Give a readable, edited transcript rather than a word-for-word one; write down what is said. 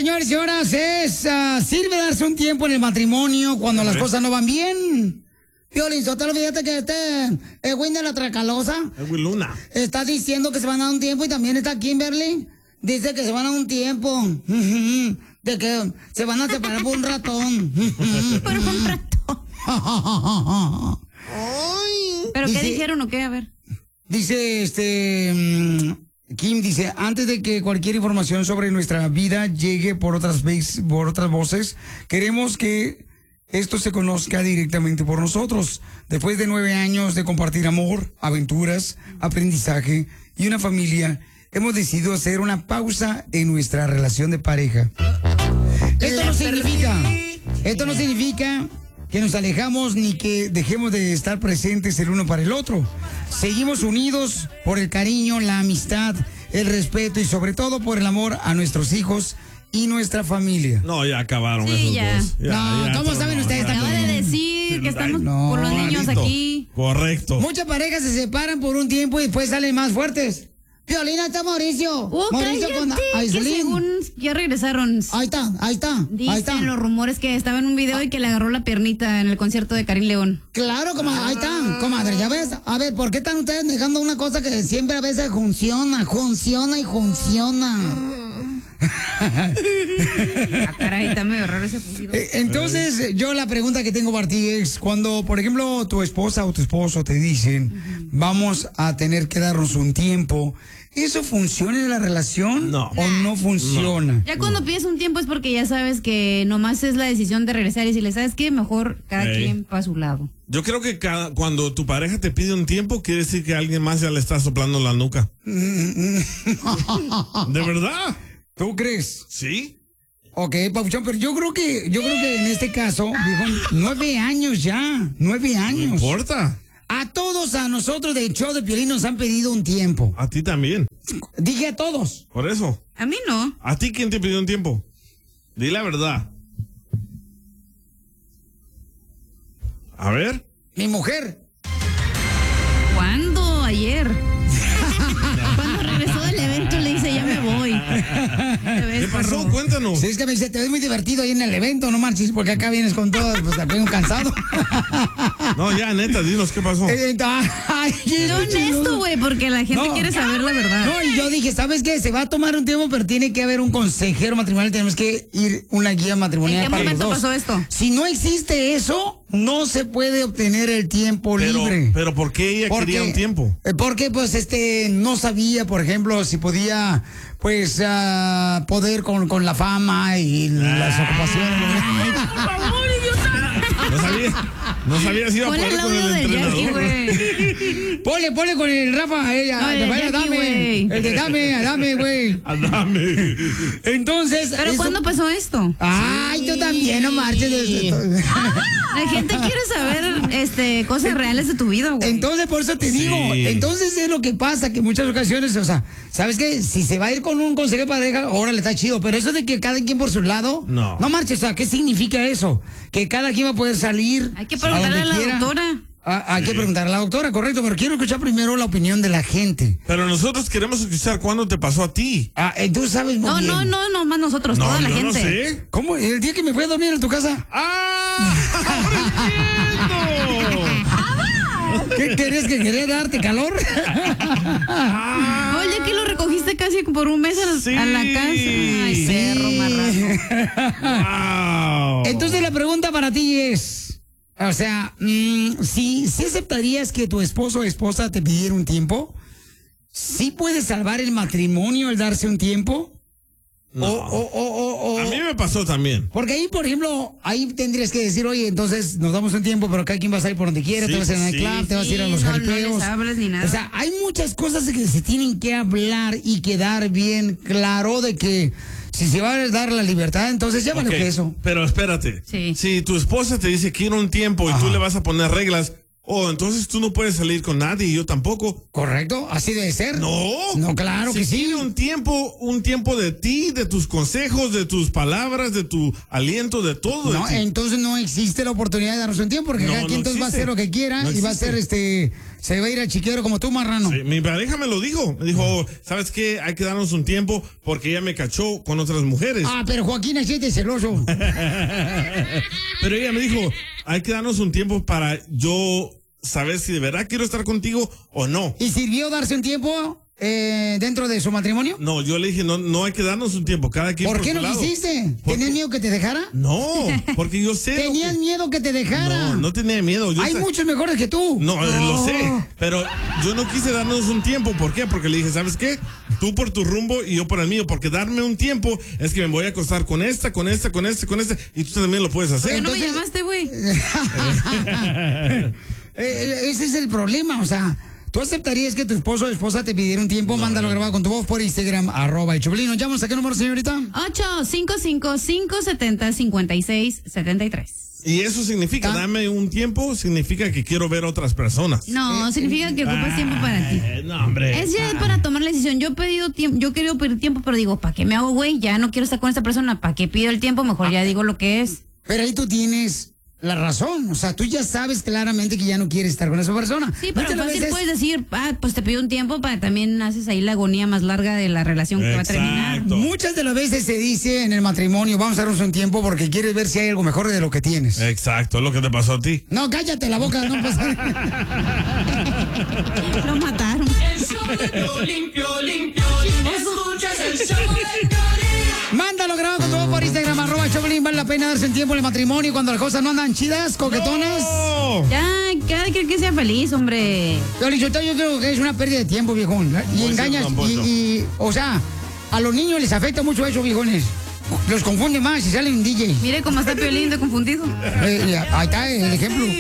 señores y señoras, sirve darse un tiempo en el matrimonio cuando las cosas no van bien. Piolín Sotelo, fíjate que Edwin de la Tracalosa Edwin Luna está diciendo que se van a dar un tiempo, y también está Kimberly, dice que se van a dar un tiempo, de que se van a separar por un ratón. Por un ratón. ¿Pero qué dijeron o qué? A ver. Dice, Kim dice, antes de que cualquier información sobre nuestra vida llegue por otras voces, queremos que esto se conozca directamente por nosotros. Después de 9 años de compartir amor, aventuras, aprendizaje y una familia, hemos decidido hacer una pausa en nuestra relación de pareja. Esto no significa que nos alejamos ni que dejemos de estar presentes el uno para el otro. Seguimos unidos por el cariño, la amistad, el respeto y sobre todo por el amor a nuestros hijos y nuestra familia. No, ya acabaron sí, esos dos. ¿Cómo saben ustedes? Acaba de decir que estamos por los niños aquí. Correcto. Muchas parejas se separan por un tiempo y después salen más fuertes. Violina, está Mauricio. Mauricio con Aislinn. Según ya regresaron. Ahí está. Dicen los rumores que estaba en un video y que le agarró la piernita en el concierto de Karim León. Claro, ahí está, comadre, ya ves. A ver, ¿por qué están ustedes dejando una cosa que siempre a veces funciona? Caray, está medio raro ese fundido. Entonces, yo la pregunta que tengo para ti es, cuando, por ejemplo, tu esposa o tu esposo te dicen, vamos a tener que darnos un tiempo, ¿eso funciona en la relación o no funciona? No. Ya cuando pides un tiempo es porque ya sabes que nomás es la decisión de regresar y si le sabes que mejor cada quien para su lado. Yo creo que cuando tu pareja te pide un tiempo, quiere decir que alguien más ya le está soplando la nuca. ¿De verdad? ¿Tú crees? Sí. Ok, Papuchón, pero yo creo que en este caso, dijo, 9 años ya, 9 años. No importa. A todos, a nosotros del show de Piolín nos han pedido un tiempo. A ti también. Dije a todos. Por eso. A mí no. ¿A ti quién te pidió un tiempo? Di la verdad. A ver. Mi mujer. ¿Cuándo? Ayer. Cuando regresó del evento le dice, ya me voy. ¿Qué pasó? Cuéntanos. Sí, es que me dice, te ves muy divertido ahí en el evento, no marches, porque acá vienes con todo, pues también cansado. No, ya, neta, dinos qué pasó. Yo honesto, güey, porque la gente quiere saber la verdad. No, y yo dije, ¿sabes qué? Se va a tomar un tiempo, pero tiene que haber un consejero matrimonial, tenemos que ir una guía matrimonial para los dos. ¿En qué momento pasó esto? Si no existe eso, no se puede obtener el tiempo libre. Pero ¿por qué ella quería un tiempo? Porque pues no sabía, por ejemplo, si podía pues poder con la fama y las ocupaciones. Por favor, idiota. No sabía si iba a poder con el entrenador. Ponle con el Rafa, ella. Dame, güey. Dame. Entonces. ¿Pero cuándo pasó esto? Ay, tú también, no marches. La gente quiere saber cosas reales de tu vida, güey. Entonces, por eso te digo. Entonces es lo que pasa, que en muchas ocasiones, o sea, ¿sabes qué? Si se va a ir con un consejero de pareja, órale, está chido. Pero eso de que cada quien por su lado. No marches, o sea, ¿qué significa eso? Que cada quien va a poder salir. Hay que preguntarle a la doctora. Hay que preguntarle a la doctora, correcto, pero quiero escuchar primero la opinión de la gente. Pero nosotros queremos escuchar cuándo te pasó a ti. Tú sabes muy bien. No, más nosotros, toda la gente. No sé. ¿Cómo? ¿El día que me fui a dormir en tu casa? ¿Qué querías que quería darte calor? Oye, que lo recogiste casi por un mes a la casa. Ay, perro marrano. Entonces la pregunta para ti es, o sea, ¿sí aceptarías que tu esposo o esposa te pidiera un tiempo? ¿Sí puede salvar el matrimonio el darse un tiempo? No. A mí me pasó también. Porque ahí, por ejemplo, ahí tendrías que decir, oye, entonces nos damos un tiempo, pero cada quien va a salir por donde quiera, te vas a ir al club, te vas a ir a los jaripeos. No les hables ni nada. O sea, hay muchas cosas que se tienen que hablar y quedar bien claro de que si se va a dar la libertad, entonces ya vale que eso. Pero espérate. Si tu esposa te dice quiero un tiempo y tú le vas a poner reglas, entonces tú no puedes salir con nadie y yo tampoco. Correcto, así debe ser. No, claro que sí. Un tiempo de ti, de tus consejos, de tus palabras, de tu aliento, de todo. No, entonces no existe la oportunidad de darnos un tiempo, porque cada quien entonces va a hacer lo que quiera y va a hacer se va a ir al chiquero como tú, marrano. Sí, mi pareja me lo dijo. Me dijo, ¿sabes qué? Hay que darnos un tiempo porque ella me cachó con otras mujeres. Ah, pero Joaquín así de celoso. Pero ella me dijo, hay que darnos un tiempo para yo saber si de verdad quiero estar contigo o no. ¿Y sirvió darse un tiempo dentro de su matrimonio? No, yo le dije, no hay que darnos un tiempo, cada quien ¿Por por qué su no lado. quisiste? ¿Tenías miedo que te dejara? No, porque yo sé. ¿Tenías miedo que te dejara? No tenía miedo. Hay muchos mejores que tú. No, lo sé, pero yo no quise darnos un tiempo. ¿Por qué? Porque le dije, ¿sabes qué? Tú por tu rumbo y yo por el mío. Porque darme un tiempo es que me voy a acostar con esta, y tú también lo puedes hacer. ¿Por qué no me llamaste, güey? Ese es el problema, o sea, ¿tú aceptarías que tu esposo o esposa te pidiera un tiempo? No, mándalo grabado con tu voz por Instagram, @el-Choplin. ¿Nos llamas a qué número, señorita? 855-570-5673. Y eso significa, dame un tiempo, significa que quiero ver otras personas. No, significa que ocupas tiempo para ti. No, hombre. Es ya para tomar la decisión. Yo he pedido tiempo, yo he querido pedir tiempo, pero digo, ¿para qué me hago, güey? Ya no quiero estar con esta persona. ¿Para qué pido el tiempo? Mejor ya digo lo que es. Pero ahí tú tienes la razón, o sea, tú ya sabes claramente que ya no quieres estar con esa persona. Sí, pero fácil puedes decir, pues te pido un tiempo para también haces ahí la agonía más larga de la relación que va a terminar. Muchas de las veces se dice en el matrimonio, vamos a darnos un tiempo porque quieres ver si hay algo mejor de lo que tienes. Exacto, es lo que te pasó a ti. No, cállate la boca, no pasa. Lo mataron. El show de Piolín, escuchas el show de Piolín. Mándalo grabado con tu voz por Instagram, @Choplin. Vale la pena darse un tiempo en el matrimonio cuando las cosas no andan chidas, coquetonas. ¡No! Ya, cada quien que sea feliz, hombre. Yo creo que es una pérdida de tiempo, viejón. Y engañas, o sea, a los niños les afecta mucho eso, viejones. Los confunde más y salen un DJ. Mire cómo está Piolín de confundido. Ahí está el ejemplo.